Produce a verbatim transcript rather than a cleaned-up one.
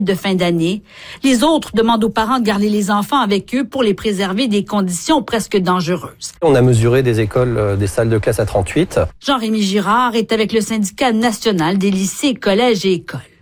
de fin d'année. Les autres demandent aux parents de garder les enfants avec eux pour les préserver des conditions presque dangereuses. On a mesuré des écoles, des salles de classe à trente-huit. Jean-Rémy Girard est avec le syndicat national des lycées, collèges et écoles.